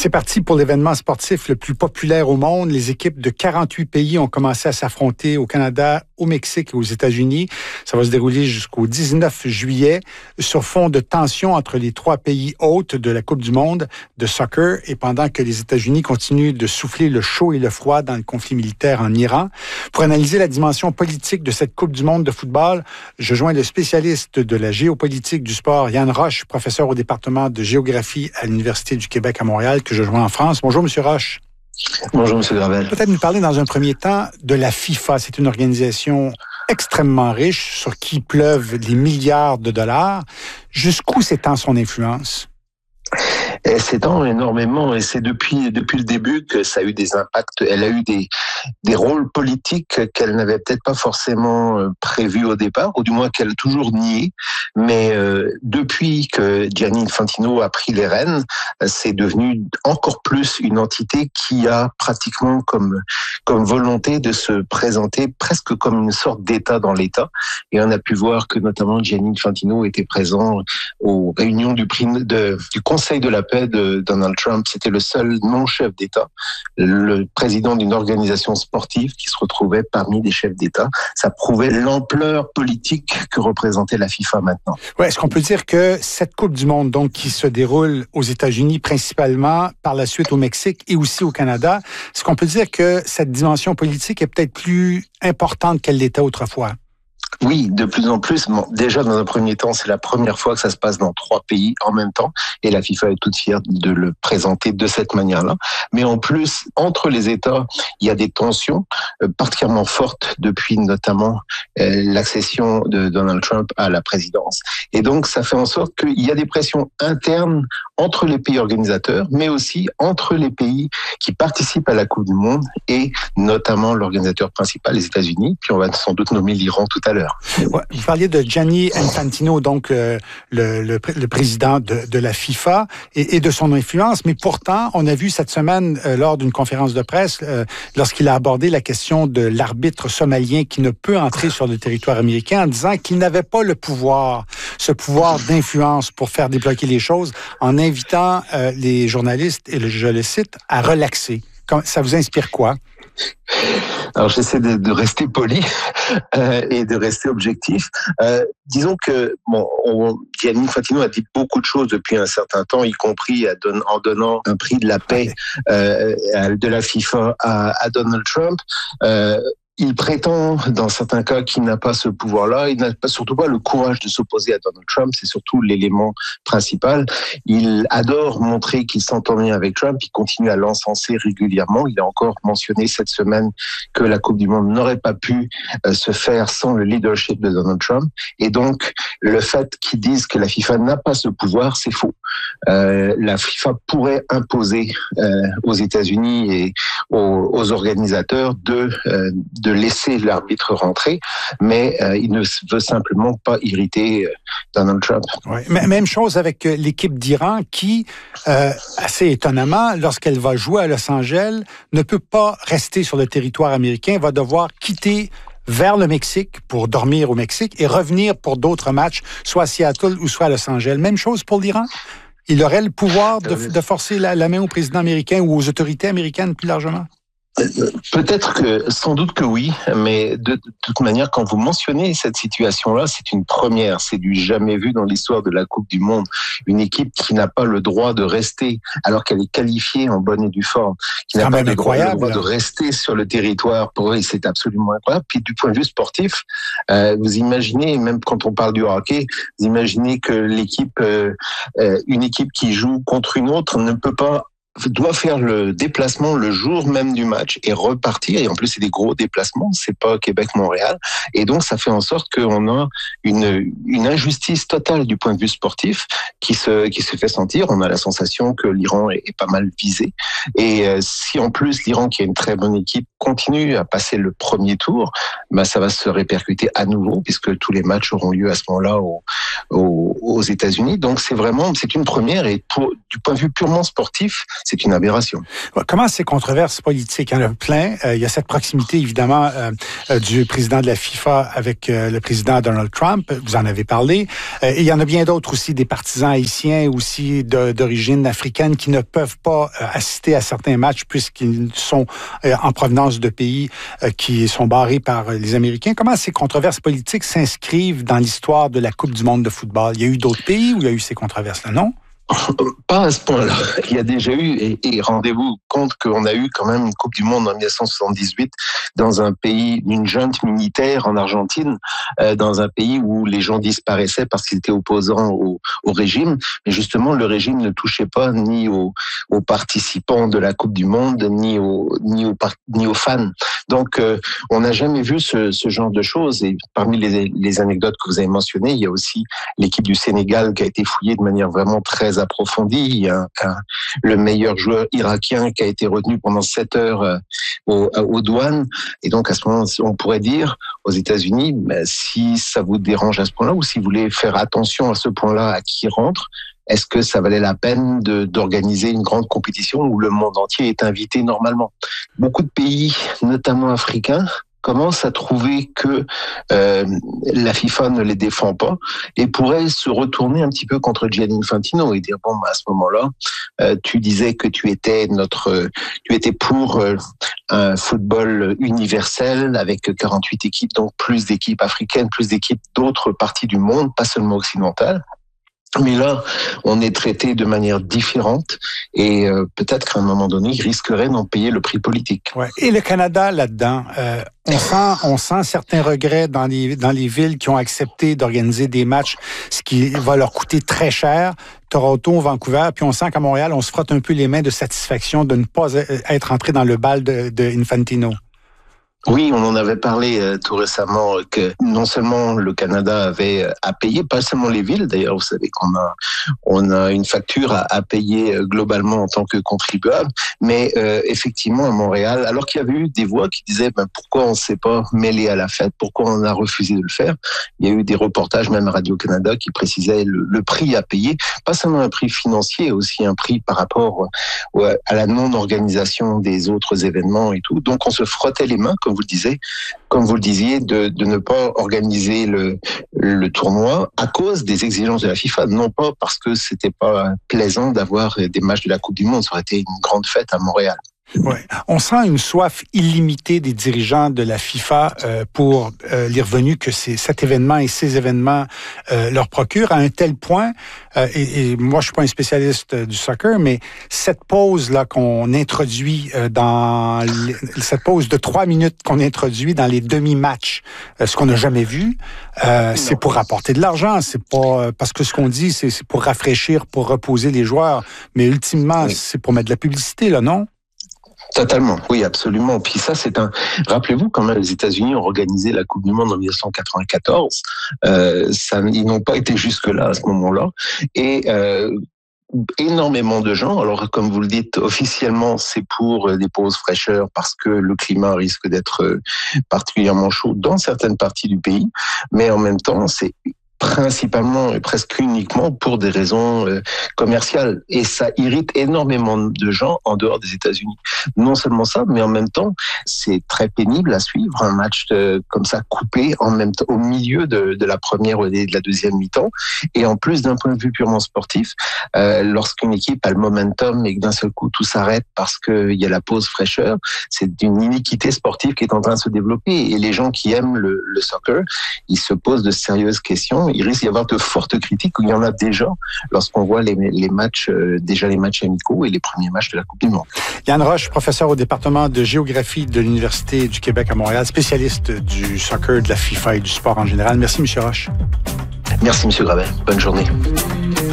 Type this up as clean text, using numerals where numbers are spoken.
C'est parti pour l'événement sportif le plus populaire au monde. Les équipes de 48 pays ont commencé à s'affronter au Canada, au Mexique et aux États-Unis. Ça va se dérouler jusqu'au 19 juillet sur fond de tension entre les trois pays hôtes de la Coupe du monde de soccer et pendant que les États-Unis continuent de souffler le chaud et le froid dans le conflit militaire en Iran. Pour analyser la dimension politique de cette Coupe du monde de football, je joins le spécialiste de la géopolitique du sport, Yann Roche, professeur au département de géographie à l'Université du Québec à Montréal, que je joins en France. Bonjour, M. Roche. Bonjour, M. Gravel. Peut-être nous parler dans un premier temps de la FIFA. C'est une organisation extrêmement riche sur qui pleuvent des milliards de dollars. Jusqu'où s'étend son influence? Elle s'étend énormément et c'est depuis le début que ça a eu des impacts. Elle a eu des rôles politiques qu'elle n'avait peut-être pas forcément prévus au départ, ou du moins qu'elle a toujours nié. Mais depuis que Gianni Infantino a pris les rênes, c'est devenu encore plus une entité qui a pratiquement comme volonté de se présenter presque comme une sorte d'État dans l'État. Et on a pu voir que notamment Gianni Infantino était présent aux réunions du Conseil de la paix de Donald Trump. C'était le seul non-chef d'État, le président d'une organisation sportive qui se retrouvait parmi des chefs d'État. Ça prouvait l'ampleur politique que représentait la FIFA maintenant. Ouais, est-ce qu'on peut dire que cette Coupe du monde, donc, qui se déroule aux États-Unis principalement, par la suite au Mexique et aussi au Canada, est-ce qu'on peut dire que cette dimension politique est peut-être plus importante qu'elle l'était autrefois? Oui, de plus en plus. Bon, déjà, dans un premier temps, c'est la première fois que ça se passe dans 3 pays en même temps. Et la FIFA est toute fière de le présenter de cette manière-là. Mais en plus, entre les États, il y a des tensions particulièrement fortes depuis notamment l'accession de Donald Trump à la présidence. Et donc, ça fait en sorte qu'il y a des pressions internes entre les pays organisateurs, mais aussi entre les pays qui participent à la Coupe du Monde et notamment l'organisateur principal, les États-Unis. Puis on va sans doute nommer l'Iran tout à l'heure. Ouais, vous parliez de Gianni Infantino, donc le président de la FIFA et de son influence, mais pourtant, on a vu cette semaine, lors d'une conférence de presse, lorsqu'il a abordé la question de l'arbitre somalien qui ne peut entrer sur le territoire américain, en disant qu'il n'avait pas ce pouvoir d'influence pour faire débloquer les choses, en invitant les journalistes, et je le cite, à relaxer. Ça vous inspire quoi? Alors j'essaie de rester poli et de rester objectif. Disons que Gianni Infantino a dit beaucoup de choses depuis un certain temps, y compris en donnant un prix de la paix de la FIFA à Donald Trump. Il prétend, dans certains cas, qu'il n'a pas ce pouvoir-là. Il n'a surtout pas le courage de s'opposer à Donald Trump. C'est surtout l'élément principal. Il adore montrer qu'il s'entend bien avec Trump. Il continue à l'encenser régulièrement. Il a encore mentionné cette semaine que la Coupe du Monde n'aurait pas pu se faire sans le leadership de Donald Trump. Et donc, le fait qu'ils disent que la FIFA n'a pas ce pouvoir, c'est faux. La FIFA pourrait imposer aux États-Unis et aux organisateurs de laisser l'arbitre rentrer, mais il ne veut simplement pas irriter Donald Trump. Ouais. Même chose avec l'équipe d'Iran qui, assez étonnamment, lorsqu'elle va jouer à Los Angeles, ne peut pas rester sur le territoire américain, va devoir quitter vers le Mexique pour dormir au Mexique et revenir pour d'autres matchs, soit à Seattle ou soit à Los Angeles. Même chose pour l'Iran? Il aurait le pouvoir de forcer la main au président américain ou aux autorités américaines plus largement? Sans doute que oui, mais de toute manière, quand vous mentionnez cette situation-là, c'est une première, c'est du jamais vu dans l'histoire de la Coupe du Monde. Une équipe qui n'a pas le droit de rester, alors qu'elle est qualifiée en bonne et due forme, qui n'a pas le droit de rester sur le territoire. Pour eux, c'est absolument incroyable. Puis du point de vue sportif, vous imaginez, même quand on parle du hockey, vous imaginez que une équipe qui joue contre une autre doit faire le déplacement le jour même du match et repartir. Et en plus, c'est des gros déplacements. C'est pas Québec-Montréal. Et donc, ça fait en sorte qu'on a une injustice totale du point de vue sportif qui se fait sentir. On a la sensation que l'Iran est pas mal visé. Et si en plus l'Iran, qui a une très bonne équipe, continue à passer le premier tour, ça va se répercuter à nouveau puisque tous les matchs auront lieu à ce moment-là aux États-Unis. Donc, c'est une première. Et du point de vue purement sportif, c'est une aberration. Comment ces controverses politiques? Il y en a plein. Il y a cette proximité, évidemment, du président de la FIFA avec le président Donald Trump. Vous en avez parlé. Et il y en a bien d'autres aussi, des partisans haïtiens aussi d'origine africaine qui ne peuvent pas assister à certains matchs puisqu'ils sont en provenance de pays qui sont barrés par les Américains. Comment ces controverses politiques s'inscrivent dans l'histoire de la Coupe du monde de football? Il y a eu d'autres pays où il y a eu ces controverses-là, non? Pas à ce point-là. Il y a déjà eu, et rendez-vous compte qu'on a eu quand même une Coupe du Monde en 1978 dans un pays, une junte militaire en Argentine, dans un pays où les gens disparaissaient parce qu'ils étaient opposants au régime. Et justement, le régime ne touchait pas ni aux participants de la Coupe du Monde, ni aux fans. Donc, on n'a jamais vu ce genre de choses. Et parmi les anecdotes que vous avez mentionnées, il y a aussi l'équipe du Sénégal qui a été fouillée de manière vraiment très approfondie. Il y a le meilleur joueur irakien qui a été retenu pendant 7 heures aux douanes. Et donc, à ce moment, on pourrait dire aux États-Unis, si ça vous dérange à ce point-là ou si vous voulez faire attention à ce point-là à qui rentre, est-ce que ça valait la peine d'organiser une grande compétition où le monde entier est invité normalement? Beaucoup de pays, notamment africains, commencent à trouver que la FIFA ne les défend pas et pourrait se retourner un petit peu contre Gianni Infantino et dire à ce moment-là, tu disais que tu étais pour un football universel avec 48 équipes, donc plus d'équipes africaines, plus d'équipes d'autres parties du monde, pas seulement occidentales. Mais là, on est traité de manière différente et peut-être qu'à un moment donné, il risquerait d'en payer le prix politique. Ouais. Et le Canada là-dedans, on sent certains regrets dans les villes qui ont accepté d'organiser des matchs, ce qui va leur coûter très cher. Toronto, Vancouver, puis on sent qu'à Montréal, on se frotte un peu les mains de satisfaction de ne pas être entré dans le bal de Infantino. Oui, on en avait parlé tout récemment que non seulement le Canada avait à payer, pas seulement les villes. D'ailleurs, vous savez qu'on a une facture à payer globalement en tant que contribuable. Mais effectivement, à Montréal, alors qu'il y avait eu des voix qui disaient pourquoi on ne s'est pas mêlé à la fête, pourquoi on a refusé de le faire. Il y a eu des reportages, même à Radio-Canada, qui précisaient le prix à payer. Pas seulement un prix financier, aussi un prix par rapport à la non-organisation des autres événements et tout. Donc, on se frottait les mains, comme vous le disiez, de ne pas organiser le tournoi à cause des exigences de la FIFA, non pas parce que c'était pas plaisant d'avoir des matchs de la Coupe du Monde. Ça aurait été une grande fête à Montréal. Ouais. On sent une soif illimitée des dirigeants de la FIFA pour les revenus que cet événement et ces événements leur procurent à un tel point, et moi je suis pas un spécialiste du soccer, mais cette pause là qu'on introduit cette pause de 3 minutes qu'on introduit dans les demi-matchs, ce qu'on n'a jamais vu, c'est pour rapporter de l'argent, c'est pas parce que ce qu'on dit c'est pour rafraîchir, pour reposer les joueurs, mais ultimement c'est pour mettre de la publicité là, non? Totalement, oui, absolument. Puis ça, rappelez-vous quand même, les États-Unis ont organisé la Coupe du Monde en 1994. Ils n'ont pas été jusque-là à ce moment-là. Et énormément de gens, alors comme vous le dites, officiellement, c'est pour des pauses fraîcheurs parce que le climat risque d'être particulièrement chaud dans certaines parties du pays. Mais en même temps, c'est principalement et presque uniquement pour des raisons commerciales. Et ça irrite énormément de gens en dehors des États-Unis. Non seulement ça, mais en même temps, c'est très pénible à suivre un match comme ça coupé en même temps au milieu de la première et de la deuxième mi-temps. Et en plus, d'un point de vue purement sportif, lorsqu'une équipe a le momentum et que d'un seul coup tout s'arrête parce qu'il y a la pause fraîcheur, c'est une iniquité sportive qui est en train de se développer. Et les gens qui aiment le soccer, ils se posent de sérieuses questions. Il risque d'y avoir de fortes critiques, où il y en a déjà lorsqu'on voit les matchs amicaux et les premiers matchs de la Coupe du Monde. Yann Roche, professeur au département de géographie de l'Université du Québec à Montréal, spécialiste du soccer, de la FIFA et du sport en général. Merci, M. Roche. Merci, M. Gravel. Bonne journée.